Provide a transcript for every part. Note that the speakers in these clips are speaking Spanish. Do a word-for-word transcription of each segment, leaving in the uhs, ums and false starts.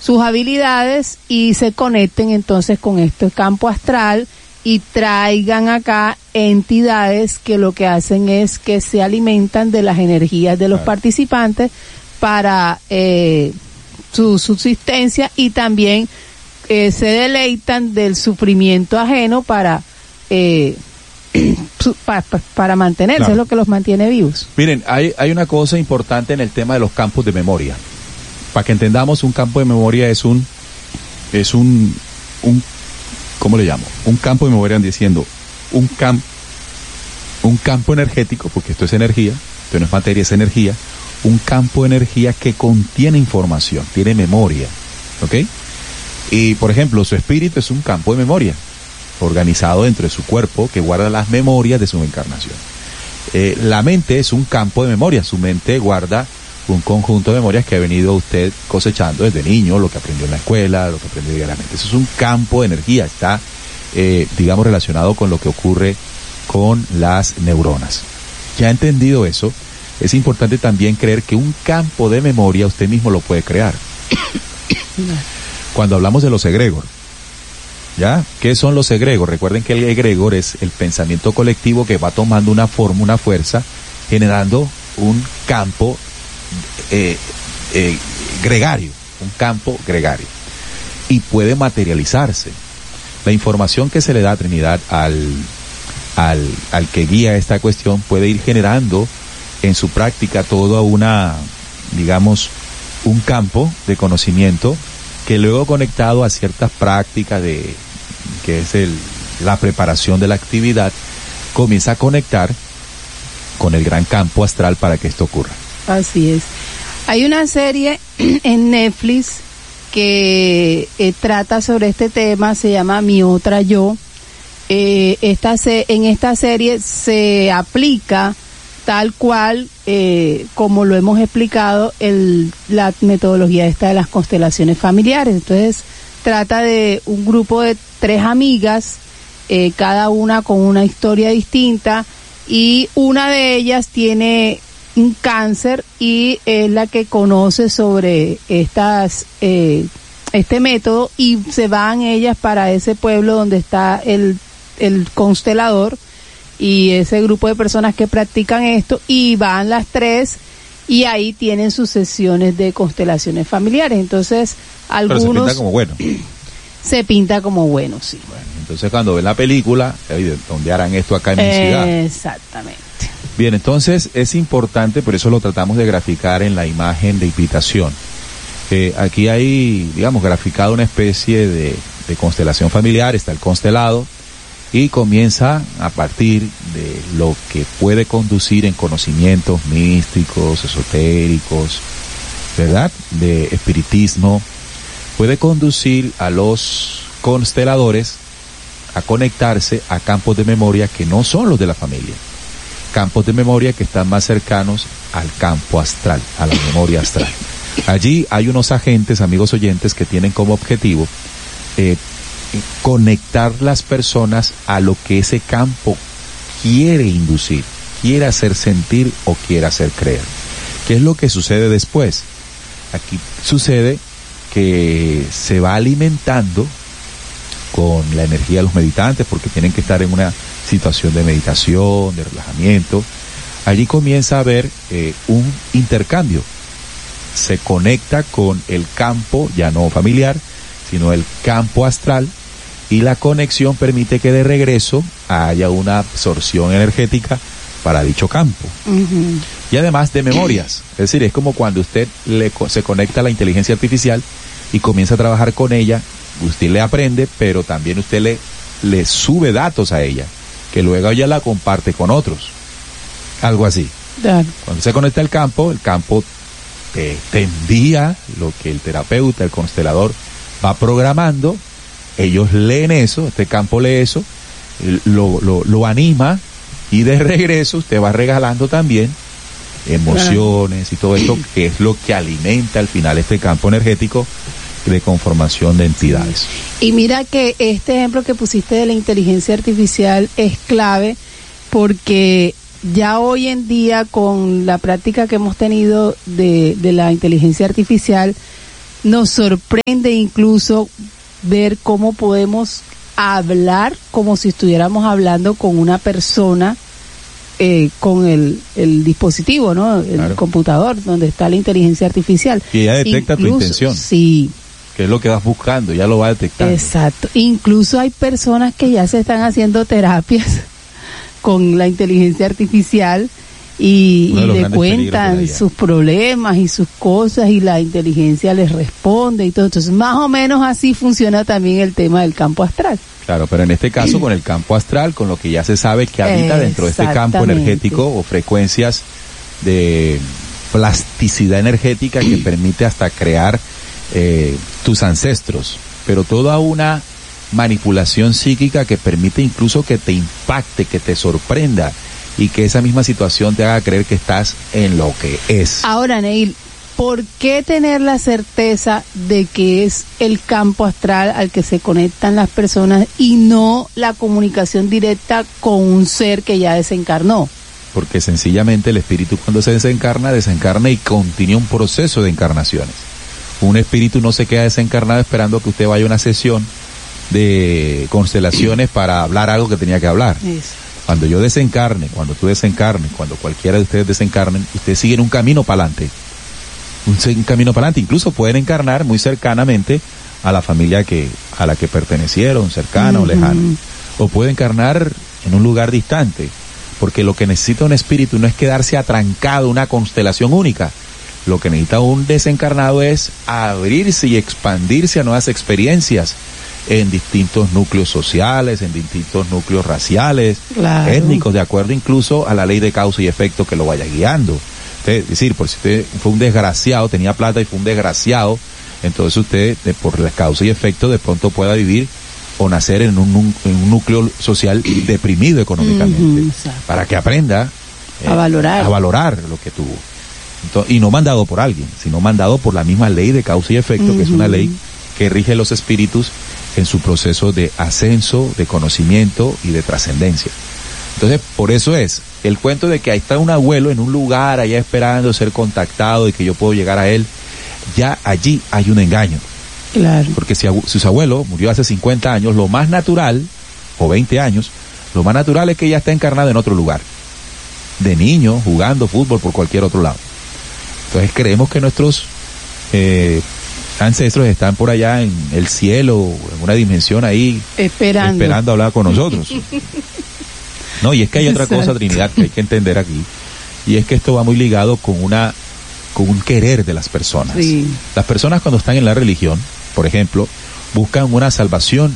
sus habilidades y se conecten entonces con este campo astral y traigan acá entidades que lo que hacen es que se alimentan de las energías de los claro. participantes para eh, su subsistencia y también eh, se deleitan del sufrimiento ajeno para eh, para, para mantenerse, claro. es lo que los mantiene vivos. Miren, hay, hay una cosa importante en el tema de los campos de memoria. Para que entendamos, un campo de memoria es un, es un, un, ¿cómo le llamo? Un campo de memoria, diciendo, un campo, un campo energético, porque esto es energía, esto no es materia, es energía, un campo de energía que contiene información, tiene memoria, ¿ok? Y, por ejemplo, su espíritu es un campo de memoria, organizado dentro de su cuerpo, que guarda las memorias de su encarnación. Eh, la mente es un campo de memoria, su mente guarda un conjunto de memorias que ha venido usted cosechando desde niño, lo que aprendió en la escuela, lo que aprendió diariamente. Eso es un campo de energía, está, eh, digamos, relacionado con lo que ocurre con las neuronas. Ya entendido eso, es importante también creer que un campo de memoria usted mismo lo puede crear. Cuando hablamos de los egregor, ¿ya? ¿Qué son los egregor? Recuerden que el egregor es el pensamiento colectivo que va tomando una forma, una fuerza, generando un campo Eh, eh, gregario, un campo gregario, y puede materializarse. La información que se le da a Trinidad al, al, al que guía esta cuestión puede ir generando en su práctica toda una, digamos, un campo de conocimiento que luego, conectado a ciertas prácticas de, que es el, la preparación de la actividad, comienza a conectar con el gran campo astral para que esto ocurra. Así es. Hay una serie en Netflix que eh, trata sobre este tema, se llama Mi Otra Yo. Eh, esta se, en esta serie se aplica tal cual eh, como lo hemos explicado el, la metodología esta de las constelaciones familiares. Entonces trata de un grupo de tres amigas, eh, cada una con una historia distinta, y una de ellas tiene un cáncer y es la que conoce sobre estas eh, este método, y se van ellas para ese pueblo donde está el, el constelador y ese grupo de personas que practican esto, y van las tres y ahí tienen sus sesiones de constelaciones familiares. Entonces algunos... Pero se pinta como bueno. Se pinta como bueno, sí. Bueno, entonces cuando ven la película, ¿dónde harán esto acá en mi ciudad? Exactamente. Bien, entonces es importante, por eso lo tratamos de graficar en la imagen de invitación. Eh, aquí hay, digamos, graficado una especie de, de constelación familiar, está el constelado, y comienza a partir de lo que puede conducir en conocimientos místicos, esotéricos, ¿verdad?, de espiritismo, puede conducir a los consteladores a conectarse a campos de memoria que no son los de la familia. Campos de memoria que están más cercanos al campo astral, a la memoria astral. Allí hay unos agentes, amigos oyentes, que tienen como objetivo eh, conectar las personas a lo que ese campo quiere inducir, quiere hacer sentir o quiere hacer creer. ¿Qué es lo que sucede después? Aquí sucede que se va alimentando con la energía de los meditantes, porque tienen que estar en una situación de meditación, de relajamiento. Allí comienza a haber eh, un intercambio. Se conecta con el campo, ya no familiar, sino el campo astral, y la conexión permite que de regreso haya una absorción energética para dicho campo. Uh-huh. Y además de memorias. Es decir, es como cuando usted le, se conecta a la inteligencia artificial y comienza a trabajar con ella. Usted le aprende, pero también usted le, le sube datos a ella, que luego ella la comparte con otros. Algo así. Claro. Cuando se conecta al campo, el campo te, te envía lo que el terapeuta, el constelador, va programando. Ellos leen eso, este campo lee eso, lo, lo, lo anima, y de regreso usted va regalando también emociones, claro, y todo esto, que es lo que alimenta al final este campo energético de conformación de entidades. Y mira que este ejemplo que pusiste de la inteligencia artificial es clave, porque ya hoy en día, con la práctica que hemos tenido de, de la inteligencia artificial, nos sorprende incluso ver cómo podemos hablar como si estuviéramos hablando con una persona eh, con el, el dispositivo, ¿no? El claro. computador, donde está la inteligencia artificial. Y ella detecta incluso, tu intención. Sí. Que es lo que vas buscando, ya lo va detectando. Exacto. Incluso hay personas que ya se están haciendo terapias con la inteligencia artificial y, y le cuentan sus problemas y sus cosas y la inteligencia les responde y todo. Entonces, más o menos así funciona también el tema del campo astral. Claro, pero en este caso con el campo astral, con lo que ya se sabe que habita dentro de este campo energético o frecuencias de plasticidad energética que permite hasta crear eh, tus ancestros, pero toda una manipulación psíquica que permite incluso que te impacte, que te sorprenda y que esa misma situación te haga creer que estás en lo que es. Ahora, Neil, ¿por qué tener la certeza de que es el campo astral al que se conectan las personas y no la comunicación directa con un ser que ya desencarnó? Porque sencillamente el espíritu cuando se desencarna, desencarna y continúa un proceso de encarnaciones. Un espíritu no se queda desencarnado esperando que usted vaya a una sesión de constelaciones para hablar algo que tenía que hablar. Eso. Cuando yo desencarne, cuando tú desencarnes, cuando cualquiera de ustedes desencarnen, ustedes siguen un camino para adelante. Un, un camino para adelante. Incluso pueden encarnar muy cercanamente a la familia que a la que pertenecieron, cercana uh-huh. o lejana. O puede encarnar en un lugar distante. Porque lo que necesita un espíritu no es quedarse atrancado en una constelación única. Lo que necesita un desencarnado es abrirse y expandirse a nuevas experiencias en distintos núcleos sociales, en distintos núcleos raciales, claro. étnicos, de acuerdo incluso a la ley de causa y efecto que lo vaya guiando. Es decir, por si usted fue un desgraciado, tenía plata y fue un desgraciado, entonces usted, de, por la causa y efecto, de pronto pueda vivir o nacer en un, en un núcleo social deprimido económicamente, uh-huh, para que aprenda eh, a valorar a valorar lo que tuvo. Entonces, y no mandado por alguien, sino mandado por la misma ley de causa y efecto, uh-huh. que es una ley que rige los espíritus en su proceso de ascenso, de conocimiento y de trascendencia. Entonces, por eso es el cuento de que ahí está un abuelo en un lugar allá esperando ser contactado y que yo puedo llegar a él, ya allí hay un engaño. Claro. Porque si, si su abuelo murió hace cincuenta años, lo más natural, o veinte años, lo más natural es que ya está encarnado en otro lugar, de niño, jugando fútbol por cualquier otro lado. Entonces creemos que nuestros eh, ancestros están por allá en el cielo, en una dimensión ahí, esperando, esperando hablar con nosotros. No, y es que hay otra cosa, Trinidad, que hay que entender aquí, y es que esto va muy ligado con una con un querer de las personas. Sí. Las personas cuando están en la religión, por ejemplo, buscan una salvación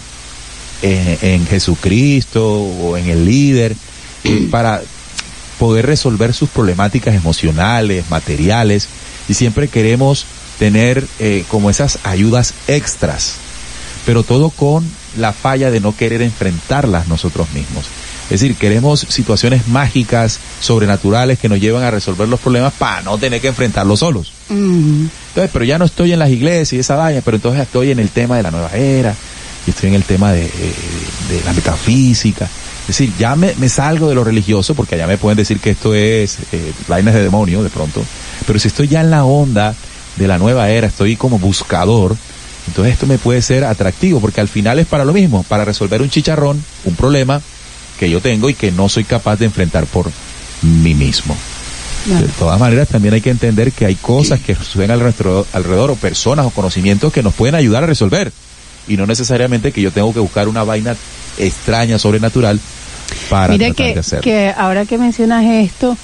en, en Jesucristo o en el líder eh, para poder resolver sus problemáticas emocionales, materiales, y siempre queremos tener eh, como esas ayudas extras, pero todo con la falla de no querer enfrentarlas nosotros mismos. Es decir, queremos situaciones mágicas, sobrenaturales, que nos llevan a resolver los problemas para no tener que enfrentarlos solos. Uh-huh. Entonces, pero ya no estoy en las iglesias y esa vaina, pero entonces estoy en el tema de la nueva era, y estoy en el tema de, de, de la metafísica. Es decir, ya me, me salgo de lo religioso, porque allá me pueden decir que esto es eh, vainas de demonio de pronto, pero si estoy ya en la onda de la nueva era, estoy como buscador, entonces esto me puede ser atractivo, porque al final es para lo mismo, para resolver un chicharrón, un problema que yo tengo y que no soy capaz de enfrentar por mí mismo. No. De todas maneras, también hay que entender que hay cosas que suceden alrededor, alrededor o personas o conocimientos que nos pueden ayudar a resolver, y no necesariamente que yo tengo que buscar una vaina extraña, sobrenatural, para Mire tratar que, de hacerlo. que ahora que mencionas esto,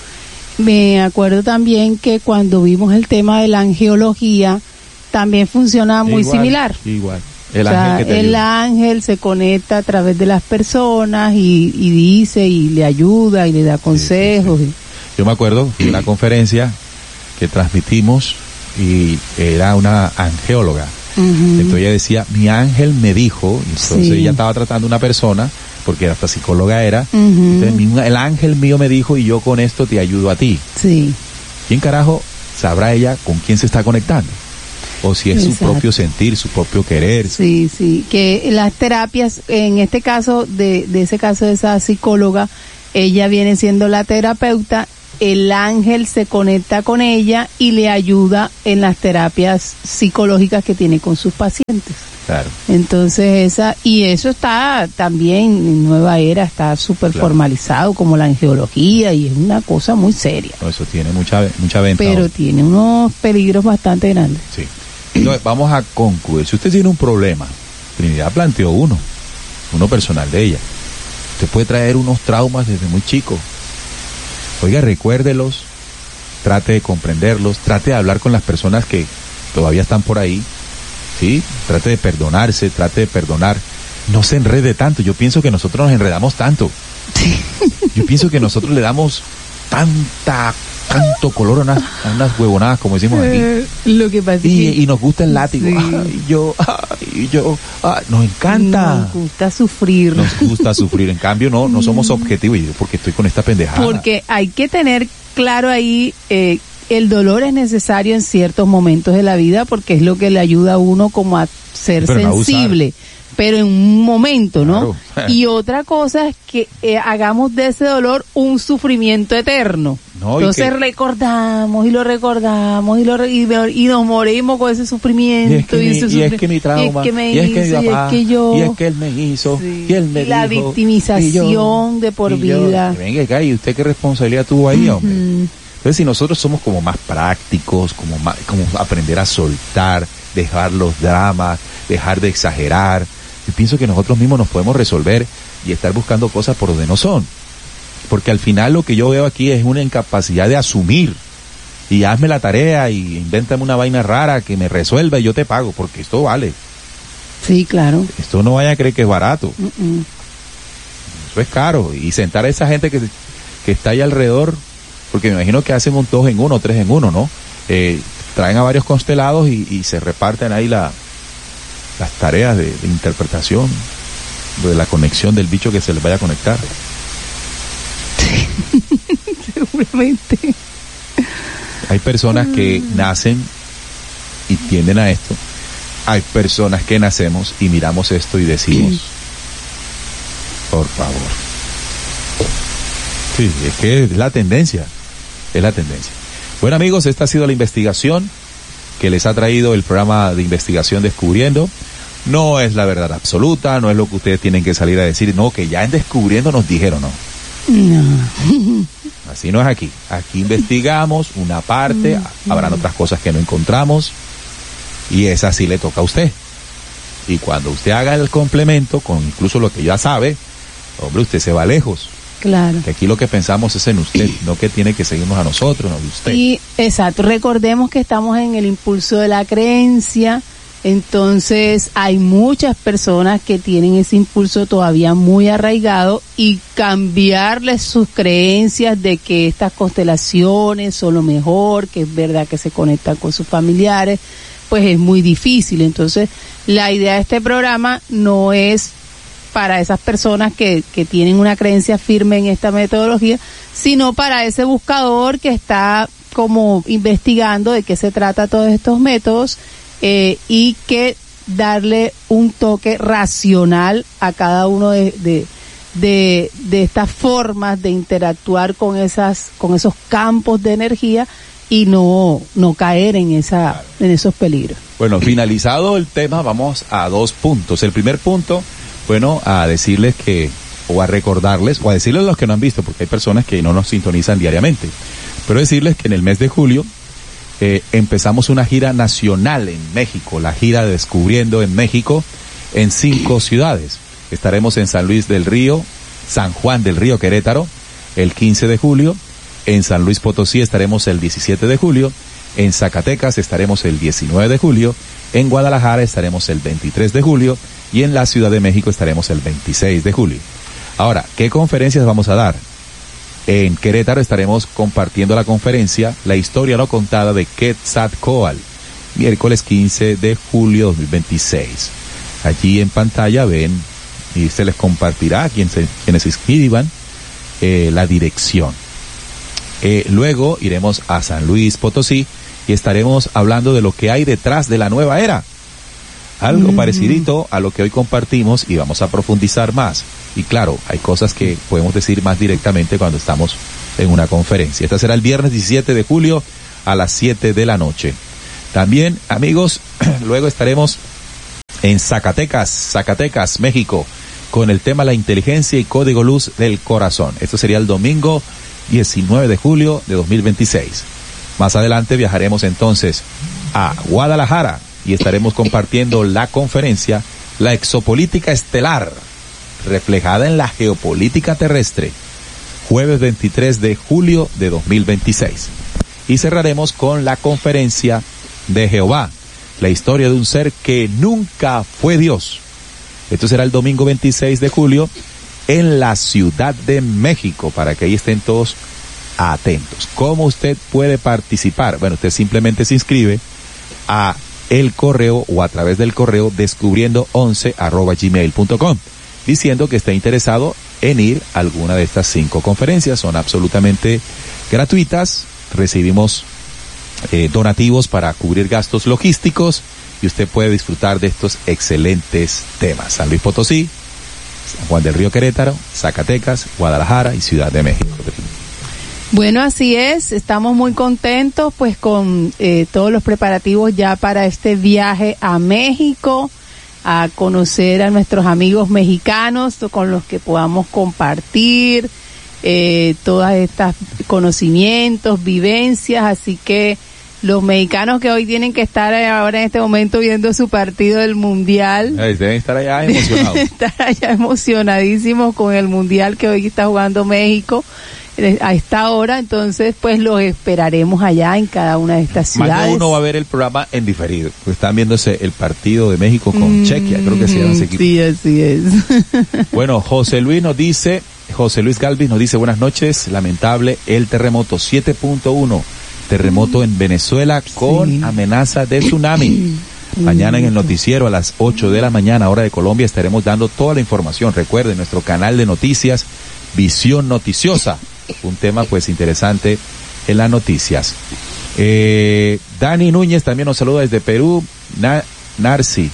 me acuerdo también que cuando vimos el tema de la angeología, también funciona muy igual, similar. Igual. El, o sea, ángel, que te el ayuda. ángel se conecta a través de las personas y, y dice y le ayuda y le da consejos. Sí, sí, sí. Yo me acuerdo de una conferencia que transmitimos y era una angeóloga. Uh-huh. Entonces ella decía, mi ángel me dijo, entonces sí. ella estaba tratando a una persona, porque hasta psicóloga era, uh-huh. entonces mi, el ángel mío me dijo y yo con esto te ayudo a ti. Sí. ¿Quién carajo sabrá ella con quién se está conectando? O si es Exacto. su propio sentir, su propio querer. Sí, sí, que las terapias, en este caso, de, de ese caso de esa psicóloga, ella viene siendo la terapeuta el ángel se conecta con ella y le ayuda en las terapias psicológicas que tiene con sus pacientes. Claro. Entonces esa, y eso está también en Nueva Era, está súper claro. formalizado como la angeología y es una cosa muy seria. No, eso tiene mucha mucha venta. Pero hoy. Tiene unos peligros bastante grandes. Sí. Entonces, vamos a concluir. Si usted tiene un problema, Trinidad planteó uno, uno personal de ella. Usted puede traer unos traumas desde muy chico. Oiga, recuérdelos, trate de comprenderlos, trate de hablar con las personas que todavía están por ahí. Sí, trate de perdonarse, trate de perdonar. No se enrede tanto. Yo pienso que nosotros nos enredamos tanto. Sí. Yo pienso que nosotros le damos tanta, tanto color a unas, a unas huevonadas, como decimos aquí. Eh, lo que pasa y, es que... y nos gusta el látigo. Sí. Ay, yo, ay, yo, ay, nos encanta. Nos gusta sufrir. Nos gusta sufrir. En cambio, no, no somos objetivos. Y yo, porque estoy con esta pendejada. Porque hay que tener claro ahí... Eh, el dolor es necesario en ciertos momentos de la vida porque es lo que le ayuda a uno como a ser pero sensible, no pero en un momento, ¿no? Claro. Y otra cosa es que eh, hagamos de ese dolor un sufrimiento eterno. No, Entonces que... recordamos y lo recordamos y, lo, y, y nos morimos con ese sufrimiento. Y es que, y mi, ese y es que mi trauma, y es que me y es que hizo, mi papá, y es que yo... y es que él me hizo, sí. y él me y la dijo, victimización y yo, de por y yo. vida. Venga acá, ¿y usted qué responsabilidad tuvo ahí, Uh-huh. hombre? Entonces, si nosotros somos como más prácticos, como más, como aprender a soltar, dejar los dramas, dejar de exagerar, yo pienso que nosotros mismos nos podemos resolver y estar buscando cosas por donde no son. Porque al final lo que yo veo aquí es una incapacidad de asumir. Y hazme la tarea y invéntame una vaina rara que me resuelva y yo te pago, porque esto vale. Sí, claro. Esto no vaya a creer que es barato. Uh-uh. Eso es caro. Y sentar a esa gente que, que está ahí alrededor... Porque me imagino que hacen un dos en uno, tres en uno, ¿no? Eh, traen a varios constelados y, y se reparten ahí la, las tareas de, de interpretación, de la conexión del bicho que se les vaya a conectar. Sí. Seguramente. Hay personas que nacen y tienden a esto. Hay personas que nacemos y miramos esto y decimos, por favor. Sí, es que es la tendencia. Es la tendencia. Bueno, amigos, esta ha sido la investigación que les ha traído el programa de investigación Descubriendo. No es la verdad absoluta, no es lo que ustedes tienen que salir a decir, no, que ya en Descubriendo nos dijeron, no. No. Así no es aquí. Aquí investigamos una parte, habrán otras cosas que no encontramos y esa sí le toca a usted. Y cuando usted haga el complemento con incluso lo que ya sabe, hombre, usted se va lejos. Claro. Que aquí lo que pensamos es en usted, no que tiene que seguirnos a nosotros, no de usted. Y exacto, recordemos que estamos en el impulso de la creencia, entonces hay muchas personas que tienen ese impulso todavía muy arraigado y cambiarles sus creencias de que estas constelaciones son lo mejor, que es verdad que se conectan con sus familiares, pues es muy difícil. Entonces la idea de este programa no es para esas personas que, que tienen una creencia firme en esta metodología, sino para ese buscador que está como investigando de qué se trata todos estos métodos eh, y que darle un toque racional a cada uno de, de, de, de estas formas de interactuar con esas, con esos campos de energía y no, no caer en esa, en esos peligros. Bueno, finalizado el tema, vamos a dos puntos. El primer punto, bueno, a decirles que, o a recordarles, o a decirles a los que no han visto, porque hay personas que no nos sintonizan diariamente, pero decirles que en el mes de julio eh, empezamos una gira nacional en México, la gira Descubriendo en México, en cinco ciudades. Estaremos en San Luis del Río, San Juan del Río, Querétaro, el quince de julio, en San Luis Potosí estaremos el diecisiete de julio, en Zacatecas estaremos el diecinueve de julio, en Guadalajara estaremos el veintitrés de julio, y en la Ciudad de México estaremos el veintiséis de julio. Ahora, ¿qué conferencias vamos a dar? En Querétaro estaremos compartiendo la conferencia La historia no contada de Quetzalcóatl, miércoles quince de julio de dos mil veintiséis. Allí en pantalla ven y se les compartirá a quienes se, quienes se inscriban eh, la dirección. Eh, luego iremos a San Luis Potosí y estaremos hablando de lo que hay detrás de la nueva era. Algo mm. parecidito a lo que hoy compartimos y vamos a profundizar más. Y claro, hay cosas que podemos decir más directamente cuando estamos en una conferencia. Esta será el viernes diecisiete de julio a las siete de la noche. También, amigos, luego estaremos en Zacatecas, Zacatecas, México, con el tema La inteligencia y código luz del corazón. Esto sería el domingo diecinueve de julio de dos mil veintiséis. Más adelante viajaremos entonces a Guadalajara y estaremos compartiendo la conferencia La exopolítica estelar, reflejada en la geopolítica terrestre, jueves veintitrés de julio de dos mil veintiséis. Y cerraremos con la conferencia de Jehová, la historia de un ser que nunca fue Dios. Esto será el domingo veintiséis de julio en la Ciudad de México, para que ahí estén todos atentos. ¿Cómo usted puede participar? Bueno, usted simplemente se inscribe a el correo o a través del correo descubriendo once arroba gmail punto com, diciendo que está interesado en ir a alguna de estas cinco conferencias. Son absolutamente gratuitas. Recibimos eh, donativos para cubrir gastos logísticos y usted puede disfrutar de estos excelentes temas. San Luis Potosí, San Juan del Río Querétaro, Zacatecas, Guadalajara y Ciudad de México. Bueno, así es, estamos muy contentos pues con eh, todos los preparativos ya para este viaje a México, a conocer a nuestros amigos mexicanos con los que podamos compartir eh, todos estos conocimientos, vivencias, así que los mexicanos que hoy tienen que estar ahora en este momento viendo su partido del Mundial. Ay, deben estar allá emocionados. Estar allá emocionadísimos con el Mundial que hoy está jugando México a esta hora, entonces pues los esperaremos allá en cada una de estas ciudades. Más de uno va a ver el programa en diferido, pues están viéndose el partido de México con mm, Chequia, creo que se llama ese equipo. Sí, así es. Bueno, José Luis nos dice, José Luis Galvis nos dice, buenas noches, lamentable el terremoto siete punto uno, terremoto mm. en Venezuela con sí. amenaza de tsunami. Mañana en el noticiero a las ocho de la mañana, hora de Colombia, estaremos dando toda la información. Recuerden, nuestro canal de noticias, Visión Noticiosa. Un tema pues interesante en las noticias. Eh, Dani Núñez también nos saluda desde Perú. Na, Narci.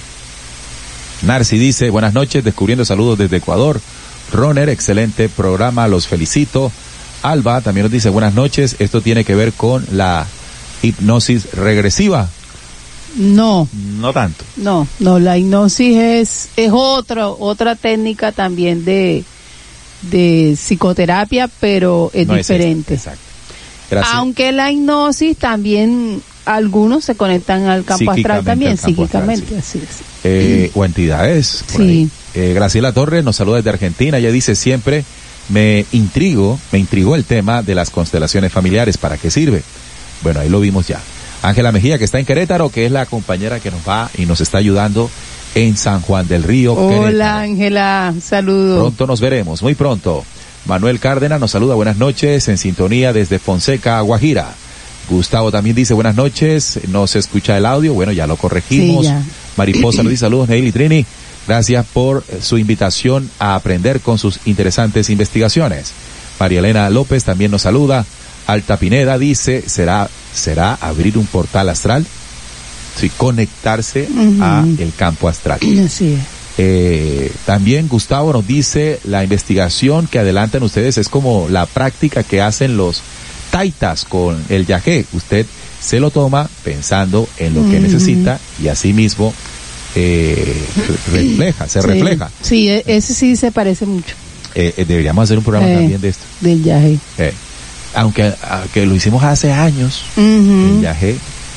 Narci dice, buenas noches, descubriendo saludos desde Ecuador. Roner, excelente programa, los felicito. Alba también nos dice, buenas noches, esto tiene que ver con la hipnosis regresiva. No. No tanto. No, no, la hipnosis es, es otra, otra técnica también de de psicoterapia, pero es no diferente. Es exacto. Gracias. Aunque la hipnosis también algunos se conectan al campo astral también, psíquicamente, astral, sí. Así es. Eh, o entidades. Por sí. Eh, Graciela Torres nos saluda desde Argentina. Ella dice siempre, me intrigo, me intrigó el tema de las constelaciones familiares. ¿Para qué sirve? Bueno, ahí lo vimos ya. Ángela Mejía, que está en Querétaro, que es la compañera que nos va y nos está ayudando en San Juan del Río. Hola Ángela, saludos. Pronto nos veremos, muy pronto. Manuel Cárdenas nos saluda, buenas noches, en sintonía desde Fonseca, Guajira. Gustavo también dice buenas noches, no se escucha el audio, bueno, ya lo corregimos. Sí, ya. Mariposa nos dice saludos, Neil y Trini, gracias por su invitación a aprender con sus interesantes investigaciones. María Elena López también nos saluda. Alta Pineda dice, ¿será, será abrir un portal astral? Sí, conectarse uh-huh. a el campo astral. Así es. Eh, también Gustavo nos dice, la investigación que adelantan ustedes es como la práctica que hacen los taitas con el yagé. Usted se lo toma pensando en lo uh-huh. que necesita y así mismo eh, refleja, se sí. refleja. Sí, ese sí se parece mucho. Eh, eh, deberíamos hacer un programa eh, también de esto. Del yagé. Eh, aunque, aunque lo hicimos hace años, uh-huh. el yagé.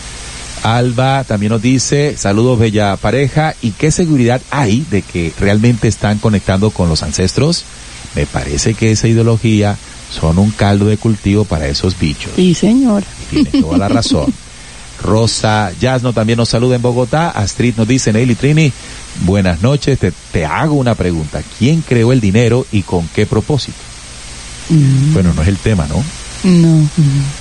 Alba también nos dice, saludos bella pareja, ¿y qué seguridad hay de que realmente están conectando con los ancestros? Me parece que esa ideología son un caldo de cultivo para esos bichos. Sí, señor. Tiene toda la razón. Rosa Yasno también nos saluda en Bogotá. Astrid nos dice, Neil y Trini, buenas noches, te, te hago una pregunta. ¿Quién creó el dinero y con qué propósito? Mm. Bueno, no es el tema, ¿no? No. Mm.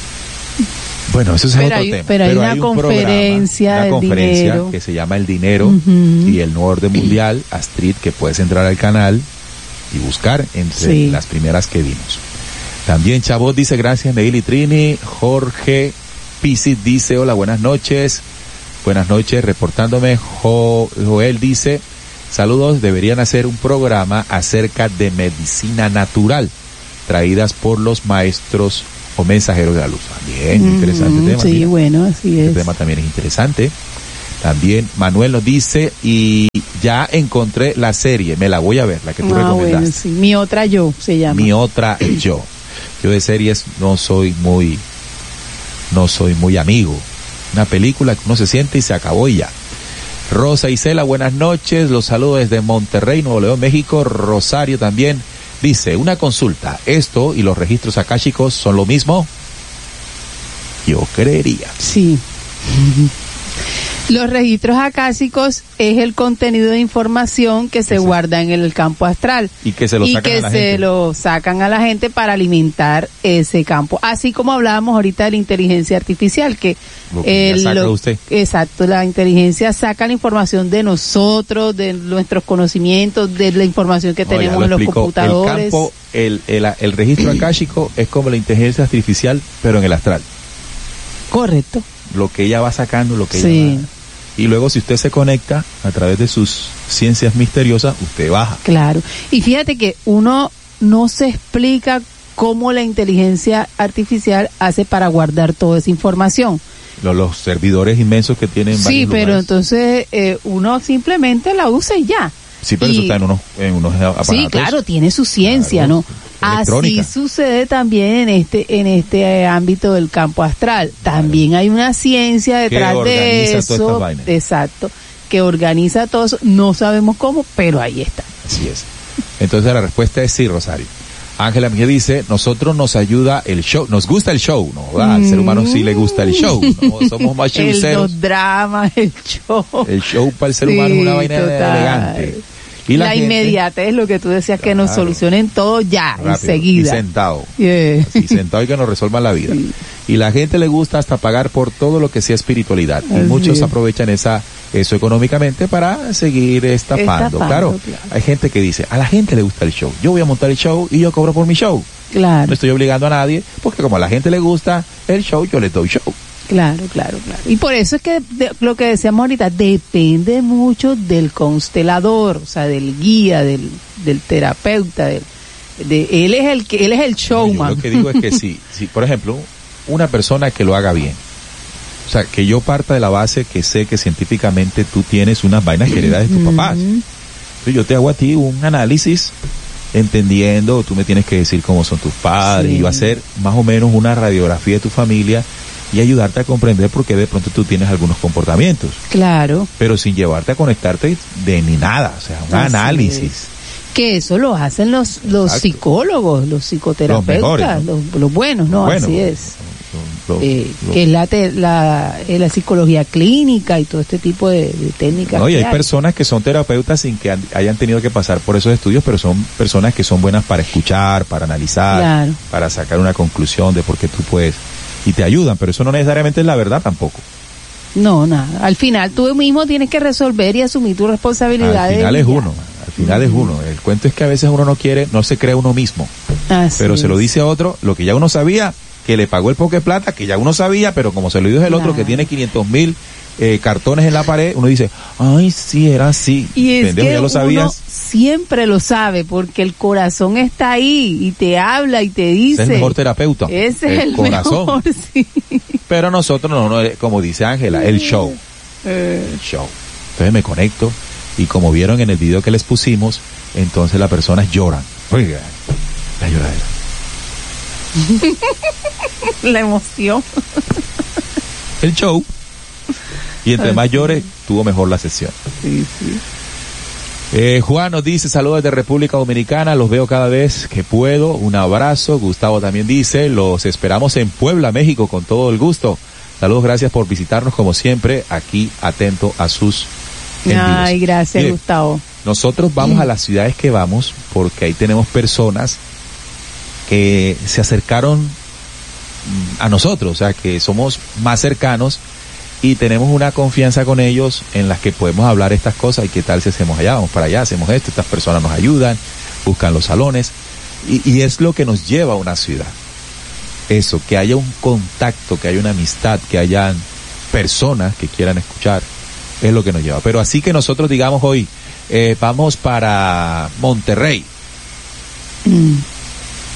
Bueno, eso es pero otro hay, tema. Pero hay pero una hay un conferencia programa, una conferencia dinero. que se llama El Dinero uh-huh. y el nuevo orden mundial, Astrid, que puedes entrar al canal y buscar entre sí. las primeras que vimos. También Chabot dice, gracias Neil y Trini. Jorge Pisit dice, hola, buenas noches. Buenas noches, reportándome. Jo, Joel dice, saludos, deberían hacer un programa acerca de medicina natural. traídas por los maestros o mensajeros de la luz. También, mm, interesante tema. Sí, mira. bueno, así es. Este tema también es interesante. También Manuel nos dice, y ya encontré la serie, me la voy a ver, la que tú ah, recomendaste. Bueno, sí. Mi otra yo se llama. Mi otra yo. Yo de series no soy muy, no soy muy amigo. Una película que uno se siente y se acabó y ya. Rosa Isela, buenas noches, los saludo desde Monterrey, Nuevo León, México. Rosario también dice, una consulta, ¿esto y los registros akáshicos son lo mismo? Yo creería. Sí. Los registros akáshicos es el contenido de información que se guarda en el campo astral y que se lo y sacan que a la se gente. lo sacan a la gente para alimentar ese campo, así como hablábamos ahorita de la inteligencia artificial, que, lo que eh, saca lo, usted. Exacto, la inteligencia saca la información de nosotros, de nuestros conocimientos, de la información que No, tenemos en los explicó. computadores. El campo, el, el, el registro akáshico es como la inteligencia artificial, pero en el astral. Correcto. Lo que ella va sacando, lo que sí. ella va. Y luego si usted se conecta a través de sus ciencias misteriosas, usted baja. Claro. Y fíjate que uno no se explica cómo la inteligencia artificial hace para guardar toda esa información. Los, los servidores inmensos que tienen Sí, varios pero lugares. entonces eh, uno simplemente la usa y ya. Sí, pero y, eso está en unos, en unos aparatos. Sí, claro, tiene su ciencia, claro, ¿no? electrónica. Así sucede también en este en este eh, ámbito del campo astral. También claro. Hay una ciencia detrás de eso. Exacto, que organiza todo eso. No sabemos cómo, pero ahí está. Así es. Entonces la respuesta es sí, Rosario. Ángela Miguel dice, nosotros nos ayuda el show, nos gusta el show, ¿no? ¿verdad? Al ser humano sí le gusta el show, ¿no? Somos más showceros. Los dramas, el show. El show para el ser sí, humano es una vaina total. Elegante. Y la, la gente, inmediatez es lo que tú decías, claro, que nos solucionen todo ya, rápido, enseguida. Y sentado. Yeah. Así, sentado y que nos resuelvan la vida. Sí. Y la gente le gusta hasta pagar por todo lo que sea espiritualidad. Así y muchos es. aprovechan esa eso económicamente para seguir estafando. estafando claro, claro, hay gente que dice, a la gente le gusta el show. Yo voy a montar el show y yo cobro por mi show. Claro. No estoy obligando a nadie, porque como a la gente le gusta el show, yo le doy show. Claro, claro, claro. Y por eso es que de, lo que decíamos ahorita, depende mucho del constelador, o sea, del guía, del, del terapeuta, del, de, él es el que él es el showman. Yo lo que digo es que sí, sí, por ejemplo, una persona que lo haga bien. O sea, que yo parta de la base que sé que científicamente tú tienes unas vainas que heredas de tus papás. Entonces yo te hago a ti un análisis entendiendo, tú me tienes que decir cómo son tus padres, sí. y va a ser más o menos una radiografía de tu familia y ayudarte a comprender por qué de pronto tú tienes algunos comportamientos. Claro. Pero sin llevarte a conectarte de ni nada, o sea, un Así análisis. Es. Que eso lo hacen los los psicólogos, los psicoterapeutas, los, mejores, ¿no? los, los buenos, ¿no? Bueno, Así es. Los, los, eh, los, que es la, te, la, la psicología clínica y todo este tipo de, de técnicas. No, y hay, hay personas que son terapeutas sin que han, hayan tenido que pasar por esos estudios, pero son personas que son buenas para escuchar, para analizar, claro. para sacar una conclusión de por qué tú puedes, y te ayudan, pero eso no necesariamente es la verdad tampoco. No, nada. Al final tú mismo tienes que resolver y asumir tu responsabilidad. Al final es uno, al final uh-huh. es uno. El cuento es que a veces uno no quiere, no se cree uno mismo, Así pero es. se lo dice a otro, lo que ya uno sabía, que le pagó el poke plata, que ya uno sabía, pero como se lo dijo el claro. otro que tiene quinientos mil eh, cartones en la pared, uno dice, ay, sí, era así. Y es Pendejo, que ya lo sabías. Uno siempre lo sabe, porque el corazón está ahí y te habla y te dice. Ese es el mejor terapeuta. Ese es el, el corazón. Mejor, sí. Pero nosotros no, no, como dice Ángela, el show. El show. Entonces me conecto y como vieron en el video que les pusimos, entonces las personas lloran. Oiga, la lloradera. La emoción. El show. Y entre más llores, tuvo mejor la sesión. Sí, sí. Eh, Juan nos dice, saludos desde República Dominicana, los veo cada vez que puedo, un abrazo. Gustavo también dice, los esperamos en Puebla, México, con todo el gusto. Saludos, gracias por visitarnos como siempre, aquí atento a sus envíos. Ay, gracias. Mire, Gustavo. Nosotros vamos mm. a las ciudades que vamos porque ahí tenemos personas que se acercaron a nosotros, o sea, que somos más cercanos y tenemos una confianza con ellos en las que podemos hablar estas cosas y qué tal si hacemos allá, vamos para allá, hacemos esto, estas personas nos ayudan, buscan los salones y, y es lo que nos lleva a una ciudad. Eso, que haya un contacto, que haya una amistad, que hayan personas que quieran escuchar, es lo que nos lleva. Pero así que nosotros digamos hoy, eh, vamos para Monterrey. Mm.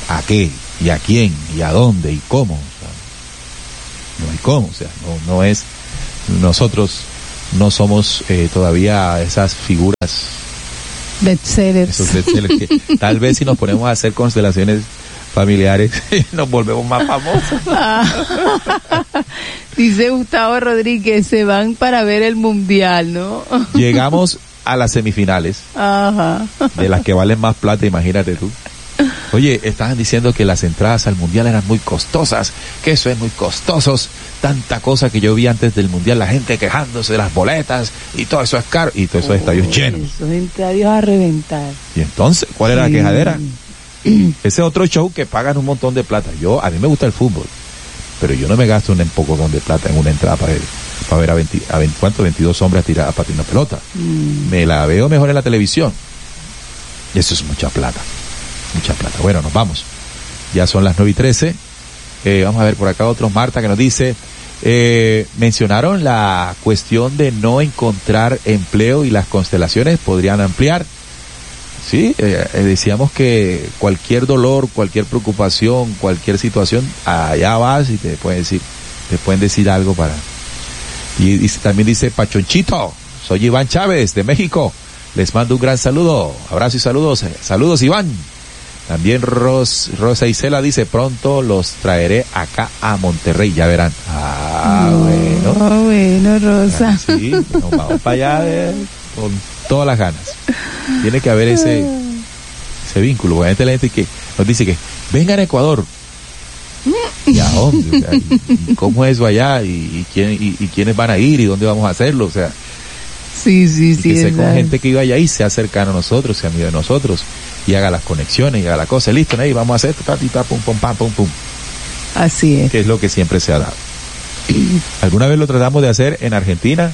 ¿A qué? ¿Y a quién? ¿Y a dónde? ¿Y cómo? O sea, no hay cómo, o sea, no, no es, nosotros no somos eh, todavía esas figuras bestsellers. Esos bestsellers que tal vez si nos ponemos a hacer constelaciones familiares nos volvemos más famosos. Ah, dice Gustavo Rodríguez, se van para ver el mundial, ¿no? Llegamos a las semifinales. Ajá. De las que valen más plata, imagínate tú. Oye, estaban diciendo que las entradas al mundial eran muy costosas, que eso es muy costosos, tanta cosa que yo vi antes del mundial, la gente quejándose de las boletas y todo eso es caro, y todos esos oh, estadios llenos. Esos estadios a reventar. Y entonces, ¿cuál era sí. la quejadera? Ese otro show que pagan un montón de plata. Yo, a mí me gusta el fútbol, pero yo no me gasto un poco de plata en una entrada para ver, para ver a, veinte, a veinte, ¿cuánto? veintidós hombres a tirar a patear una pelota. Mm. Me la veo mejor en la televisión. Y eso es mucha plata. Mucha plata. Bueno, nos vamos. Ya son las nueve y trece. Eh, vamos a ver por acá otros. Marta que nos dice, eh, mencionaron la cuestión de no encontrar empleo y las constelaciones podrían ampliar. Sí, eh, eh, decíamos que cualquier dolor, cualquier preocupación, cualquier situación, allá vas y te pueden decir, te pueden decir algo para. Y, y también dice Pachonchito, soy Iván Chávez de México. Les mando un gran saludo, abrazo y saludos. Saludos, Iván. También Ros, Rosa Isela dice, pronto los traeré acá a Monterrey, ya verán. Ah, no, bueno. bueno, Rosa. Ah, sí, nos vamos para allá de, con todas las ganas. Tiene que haber ese ese vínculo. Hay gente que nos dice que vengan a Ecuador. ¿Y a dónde? O sea, y, y ¿cómo es eso allá? ¿Y, y, quién, y, y quiénes van a ir? ¿Y dónde vamos a hacerlo? O sea, sí, sí, y sí. que sea con gente que iba allá y sea cercano a nosotros, sea amigo de nosotros, y haga las conexiones y haga la cosa. Listo, ¿no? Y vamos a hacer esto, ta, pum, pum, pam, pum, pum. Así es. Que es lo que siempre se ha dado. ¿Alguna vez lo tratamos de hacer en Argentina?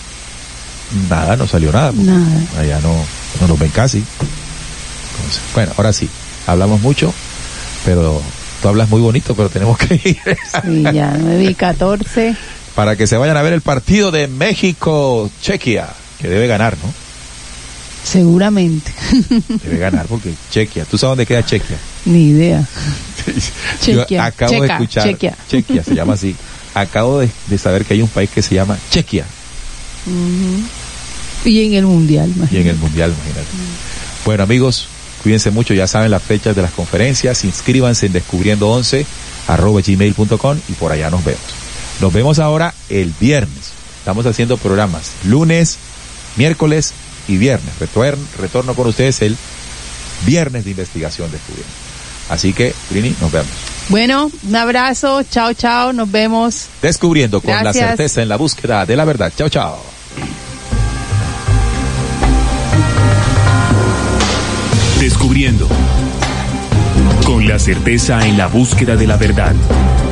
Nada, no salió nada. Nada. Allá no, no nos ven casi. Entonces, bueno, ahora sí, hablamos mucho, pero tú hablas muy bonito, pero tenemos que ir. Sí, ya, nueve y catorce. Para que se vayan a ver el partido de México-Chequia, que debe ganar, ¿no? Seguramente. Debe ganar porque Chequia, ¿tú sabes dónde queda Chequia? Ni idea. Yo Chequia. acabo Checa, de escuchar, Chequia. Chequia se llama así. Acabo de, de saber que hay un país que se llama Chequia. Uh-huh. Y en el mundial, imagínate. Y en el mundial, imagínate. Uh-huh. Bueno, amigos, cuídense mucho, ya saben las fechas de las conferencias, inscríbanse en descubriendo once arroba gmail punto com y por allá nos vemos. Nos vemos ahora el viernes. Estamos haciendo programas lunes, miércoles y viernes. Retorno, retorno con ustedes el viernes de investigación descubriendo. Así que, Trini, nos vemos. Bueno, un abrazo, chao, chao, nos vemos. Descubriendo con Gracias. la certeza en la búsqueda de la verdad. Chao, chao. Descubriendo con la certeza en la búsqueda de la verdad.